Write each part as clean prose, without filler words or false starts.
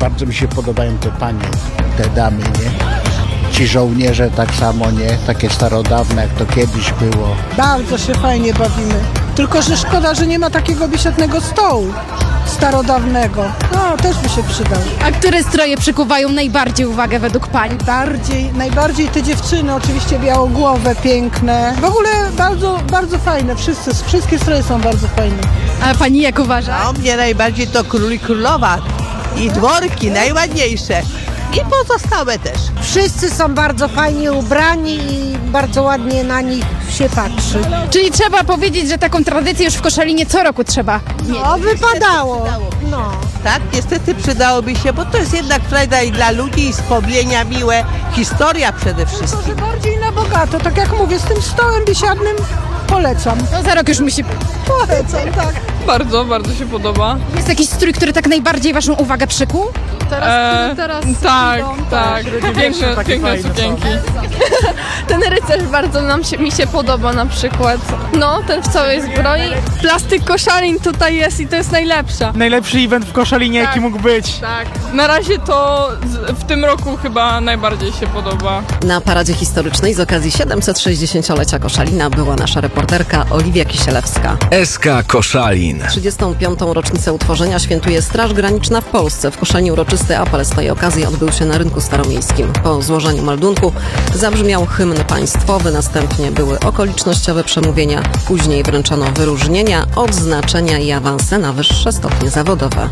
Bardzo mi się podobają te panie, te damy, nie? Ci żołnierze tak samo, nie? Takie starodawne, jak to kiedyś było. Bardzo się fajnie bawimy. Tylko, że szkoda, że nie ma takiego biesiadnego stołu starodawnego. No, też by się przydał. A które stroje przykuwają najbardziej uwagę według Pani? Najbardziej te dziewczyny, oczywiście białogłowe, piękne. W ogóle bardzo, bardzo fajne. Wszystkie stroje są bardzo fajne. A Pani jak uważa? No, mnie najbardziej to król i królowa i dworki, najładniejsze. I pozostałe też. Wszyscy są bardzo fajnie ubrani i bardzo ładnie na nich się patrzy. Czyli trzeba powiedzieć, że taką tradycję już w Koszalinie co roku trzeba mieć. No, wypadało. No. Tak, niestety przydałoby się, bo to jest jednak frajda i dla ludzi, i wspomnienia miłe, historia przede wszystkim. Może bardziej na bogato, tak jak mówię, z tym stołem biesiadnym polecam. No za rok już musi... Polecam, tak. Bardzo, bardzo się podoba. Jest jakiś strój, który tak najbardziej Waszą uwagę przykuł? Tak, tak. Piękne sukienki. Ten rycerz bardzo mi się podoba na przykład. No, ten w całej zbroi. Plastyk Koszalin tutaj jest i to jest najlepsza. Najlepszy event w Koszalinie, jaki mógł być. Tak. Na razie to w tym roku chyba najbardziej się podoba. Na paradzie historycznej z okazji 760-lecia Koszalina była nasza reporterka Oliwia Kisielewska. SK Koszalin. 35. rocznicę utworzenia świętuje Straż Graniczna w Polsce. W Koszalinie uroczysty apel z tej okazji odbył się na Rynku Staromiejskim. Po złożeniu meldunku zabrzmiał hymn państwowy, następnie były okolicznościowe przemówienia, później wręczono wyróżnienia, odznaczenia i awanse na wyższe stopnie zawodowe.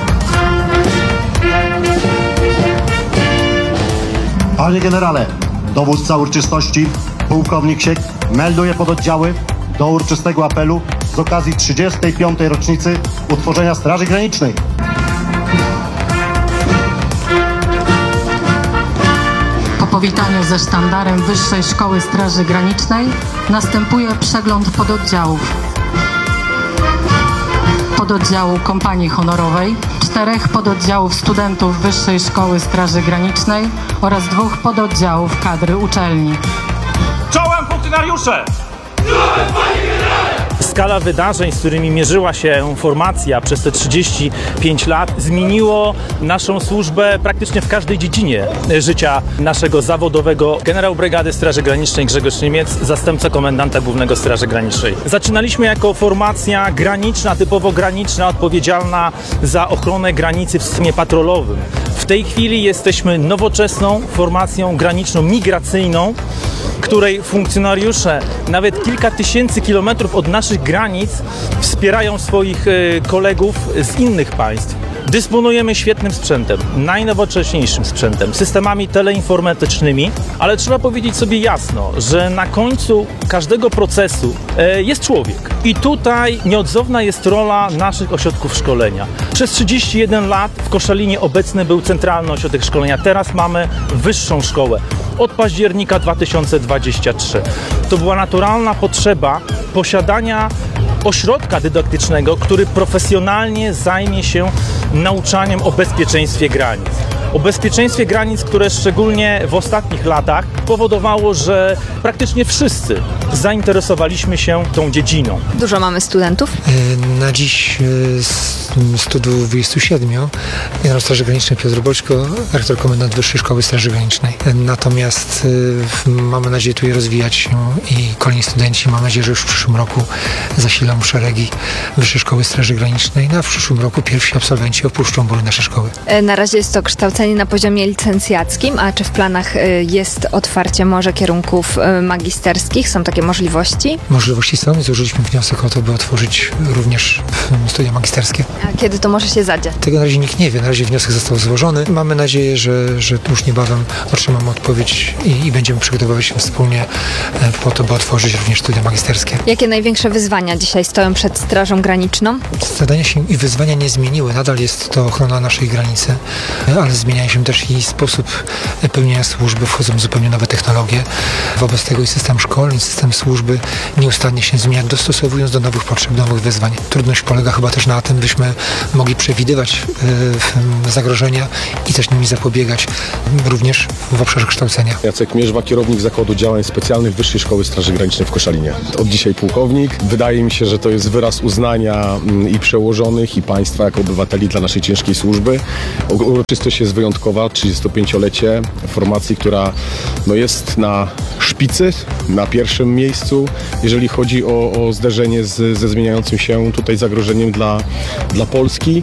Panie generale, dowódca uroczystości, pułkownik Siek, melduje pododdziały do uroczystego apelu z okazji 35. rocznicy utworzenia Straży Granicznej. Po powitaniu ze sztandarem Wyższej Szkoły Straży Granicznej następuje przegląd pododdziałów. Pododdziału Kompanii Honorowej, 4 pododdziałów studentów Wyższej Szkoły Straży Granicznej oraz 2 pododdziałów kadry uczelni. Czołem funkcjonariusze! Skala wydarzeń, z którymi mierzyła się formacja przez te 35 lat, zmieniło naszą służbę praktycznie w każdej dziedzinie życia naszego zawodowego. Generał Brygady Straży Granicznej Grzegorz Niemiec, zastępca komendanta głównego Straży Granicznej. Zaczynaliśmy jako formacja graniczna, typowo graniczna, odpowiedzialna za ochronę granicy w systemie patrolowym. W tej chwili jesteśmy nowoczesną formacją graniczną, migracyjną, której funkcjonariusze nawet kilka tysięcy kilometrów od naszych granic wspierają swoich kolegów z innych państw. Dysponujemy świetnym sprzętem, najnowocześniejszym sprzętem, systemami teleinformatycznymi, ale trzeba powiedzieć sobie jasno, że na końcu każdego procesu jest człowiek. I tutaj nieodzowna jest rola naszych ośrodków szkolenia. Przez 31 lat w Koszalinie obecny był Centralny Ośrodek Szkolenia, teraz mamy Wyższą Szkołę. Od października 2023. To była naturalna potrzeba posiadania ośrodka dydaktycznego, który profesjonalnie zajmie się nauczaniem o bezpieczeństwie granic. O bezpieczeństwie granic, które szczególnie w ostatnich latach powodowało, że praktycznie wszyscy zainteresowaliśmy się tą dziedziną. Dużo mamy studentów? Na dziś 127. Generał Straży Granicznej Piotr Boćko, rektor komendant Wyższej Szkoły Straży Granicznej. Natomiast mamy nadzieję tu je rozwijać się i kolejni studenci, mam nadzieję, że już w przyszłym roku zasilą szeregi Wyższej Szkoły Straży Granicznej, a w przyszłym roku pierwsi absolwenci opuszczą mury naszej szkoły. Na razie jest to kształcenie na poziomie licencjackim, a czy w planach jest otwarcie może kierunków magisterskich? Są takie możliwości? Możliwości są i złożyliśmy wniosek o to, by otworzyć również studia magisterskie. A kiedy to może się zadziać? Tego na razie nikt nie wie, na razie wniosek został złożony. Mamy nadzieję, że już niebawem otrzymamy odpowiedź i będziemy przygotowywać się wspólnie po to, by otworzyć również studia magisterskie. Jakie największe wyzwania dzisiaj stoją przed Strażą Graniczną? Zadania się i wyzwania nie zmieniły. Nadal jest to ochrona naszej granicy, ale zmieniają się też i sposób pełnienia służby, wchodzą zupełnie nowe technologie. Wobec tego i system szkoleń, system służby nieustannie się zmienia, dostosowując do nowych potrzeb, nowych wyzwań. Trudność polega chyba też na tym, byśmy mogli przewidywać zagrożenia i też nimi zapobiegać, również w obszarze kształcenia. Jacek Mierzwa, kierownik Zakładu Działań Specjalnych Wyższej Szkoły Straży Granicznej w Koszalinie. Od dzisiaj pułkownik. Wydaje mi się, że to jest wyraz uznania i przełożonych, i państwa jako obywateli dla naszej ciężkiej służby. Uroczystość jest wyjątkowa, 35-lecie formacji, która jest na szpicy, na pierwszym miejscu, jeżeli chodzi o zderzenie ze zmieniającym się tutaj zagrożeniem dla Polski.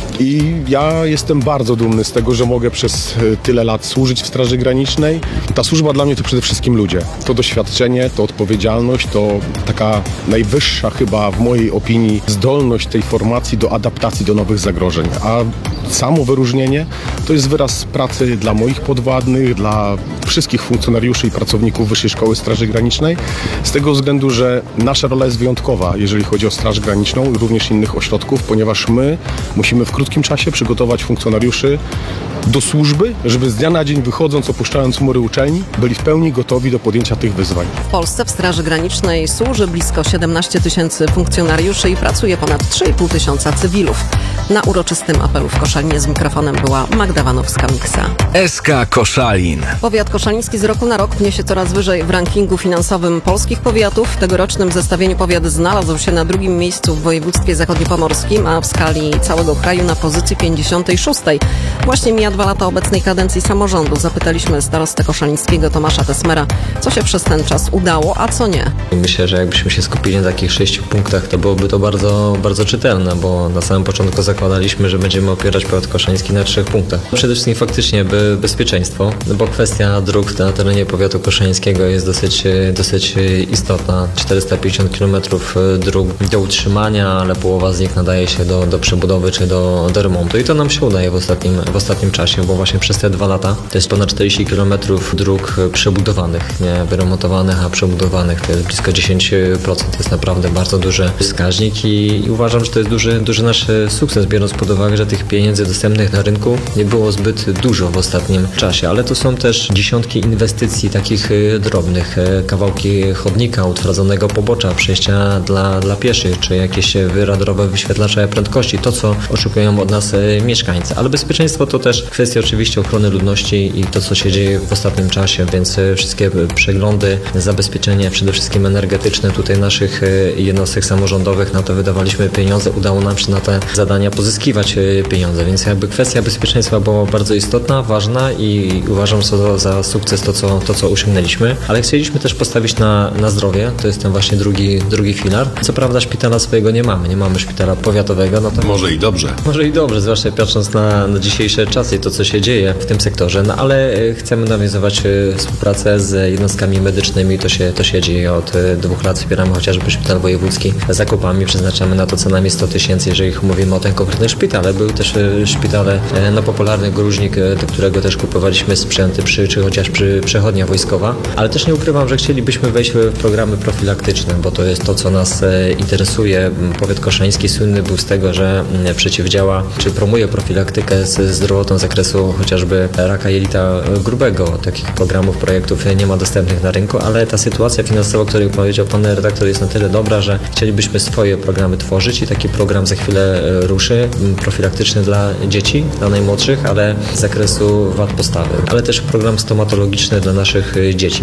I ja jestem bardzo dumny z tego, że mogę przez tyle lat służyć w Straży Granicznej. Ta służba dla mnie to przede wszystkim ludzie. To doświadczenie, to odpowiedzialność, to taka najwyższa chyba w mojej opinii zdolność tej formacji do adaptacji do nowych zagrożeń. A samo wyróżnienie to jest wyraz pracy dla moich podwładnych, dla wszystkich funkcjonariuszy i pracowników Wyższej Szkoły Straży Granicznej. Z tego względu, że nasza rola jest wyjątkowa, jeżeli chodzi o Straż Graniczną i również innych ośrodków, ponieważ my musimy w krótkim czasie przygotować funkcjonariuszy do służby, żeby z dnia na dzień wychodząc, opuszczając mury uczelni, byli w pełni gotowi do podjęcia tych wyzwań. W Polsce w Straży Granicznej służy blisko 17 000 funkcjonariuszy i pracuje ponad 3,5 tysiąca cywilów. Na uroczystym apelu w Koszalinie z mikrofonem była Magda Wanowska-Miksa. SK Koszalin. Powiat koszaliński z roku na rok pnie się coraz wyżej w rankingu finansowym polskich powiatów. W tegorocznym zestawieniu powiat znalazł się na drugim miejscu w województwie zachodniopomorskim, a w skali całego kraju na pozycji 56. Właśnie mija 2 lata obecnej kadencji samorządu. Zapytaliśmy starostę koszalińskiego Tomasza Tesmera, co się przez ten czas udało, a co nie. Myślę, że jakbyśmy się skupili na takich 6 punktach, to byłoby to bardzo, bardzo czytelne, bo na samym początku zakładaliśmy, że będziemy opierać powiat koszaliński na 3 punktach. Przede wszystkim faktycznie bezpieczeństwo, bo kwestia dróg na terenie powiatu koszalińskiego jest dosyć istotna. 450 km dróg do utrzymania, ale połowa z nich nadaje się do przebudowy czy do remontu i to nam się udaje w ostatnim czasie, bo właśnie przez te 2 lata to jest ponad 40 km dróg przebudowanych, nie wyremontowanych, a przebudowanych. To jest blisko 10%. To jest naprawdę bardzo duży wskaźnik i uważam, że to jest duży nasz sukces, biorąc pod uwagę, że tych pieniędzy dostępnych na rynku nie było zbyt dużo w ostatnim czasie, ale to są też dziesiątki inwestycji takich drobnych, kawałki chodnika, utwardzonego pobocza, przejścia dla pieszych, czy jakieś radarowe wyświetlacze prędkości, to co oczekują od nas mieszkańcy. Ale bezpieczeństwo to też kwestia oczywiście ochrony ludności i to co się dzieje w ostatnim czasie, więc wszystkie przeglądy, zabezpieczenie przede wszystkim energetyczne tutaj naszych jednostek samorządowych, na to wydawaliśmy pieniądze, udało nam się na te zadania pozyskiwać pieniądze, więc jakby kwestia bezpieczeństwa była bardzo istotna, ważna i uważam za sukces to co osiągnęliśmy, ale chcieliśmy też postawić na zdrowie, to jest ten właśnie drugi filar. Co prawda szpitala swojego nie mamy szpitala powiatowego. No to Może i dobrze, zwłaszcza patrząc na dzisiejsze czasy i to co się dzieje w tym sektorze, no ale chcemy nawiązywać współpracę z jednostkami medycznymi, to się dzieje od 2 lat, wspieramy chociażby szpital wojewódzki zakupami, przeznaczamy na to co najmniej 100 000, jeżeli mówimy o ten konkretny szpital, ale były też szpitale popularny Gruźnik, do którego też kupowaliśmy sprzęty czy chociażby przechodnia wojskowa, ale też nie ukrywam, że chcielibyśmy wejść w programy profilaktyczne, bo to jest to, co nas interesuje. Powiat koszaliński słynny był z tego, że przeciwdziała czy promuje profilaktykę z zdrowotą z zakresu chociażby raka jelita grubego. Takich programów, projektów nie ma dostępnych na rynku, ale ta sytuacja finansowa, o której powiedział pan redaktor, jest na tyle dobra, że chcielibyśmy swoje programy tworzyć i taki program za chwilę ruszy, profilaktyczny dla dzieci, dla najmłodszych, ale z zakresu wad postawy, ale też program stomatologiczny dla naszych dzieci,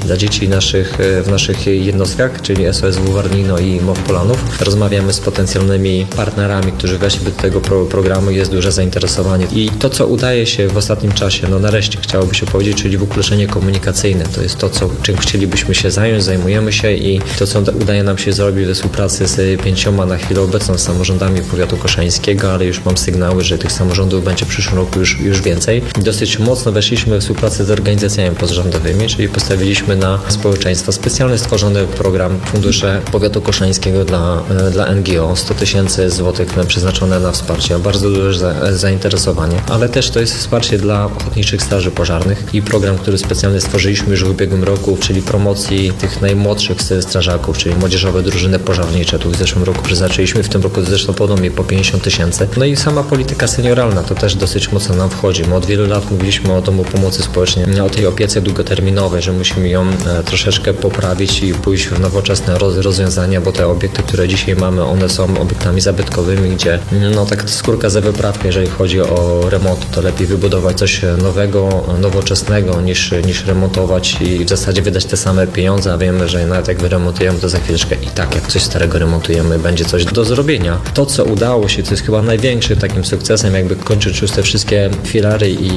w naszych jednostkach, czyli SOSW Warnino i MOW Polanów. Rozmawiamy z potencjalnymi partnerami, którzy weszliby do tego programu, jest duże zainteresowanie. I to, co udaje się w ostatnim czasie, nareszcie chciałoby się powiedzieć, czyli wykluczenie komunikacyjne. To jest to, czym chcielibyśmy się zająć, zajmujemy się i to, co udaje nam się zrobić we współpracy z 5 na chwilę obecną samorządami powiatu koszalińskiego, ale już mam sygnały, że tych samorządów będzie w przyszłym roku już więcej. Dosyć mocno weszliśmy we współpracę z organizacjami pozarządowymi, czyli postawiliśmy na społeczeństwo specjalnie stworzony program Fundusze Powiatu Koszalińskiego dla NGO. 100 000 złotych przeznaczone na wsparcie. Bardzo duże zainteresowanie, ale też to jest wsparcie dla ochotniczych straży pożarnych i program, który specjalnie stworzyliśmy już w ubiegłym roku, czyli promocji tych najmłodszych strażaków, czyli młodzieżowe drużyny pożarnicze. Tu w zeszłym roku przeznaczyliśmy, w tym roku zresztą podobnie po 50 000. No i sama polityka senioralna to też dosyć mocno nam wchodzi. My od wielu lat mówiliśmy o Domu Pomocy Społecznej, o tej opiece długoterminowej, że musimy ją troszeczkę poprawić i pójść w nowoczesne rozwiązania, bo te obiekty, które dzisiaj mamy, one są obiektami zabytkowymi, gdzie no tak skórka za wyprawkę, jeżeli chodzi o remont, to lepiej wybudować coś nowego, nowoczesnego niż remontować i w zasadzie wydać te same pieniądze, a wiemy, że nawet jak wyremontujemy, to za chwileczkę i tak jak coś starego remontujemy, będzie coś do zrobienia. To, co udało się, to jest chyba największym takim sukcesem, jakby kończyć już te wszystkie filary i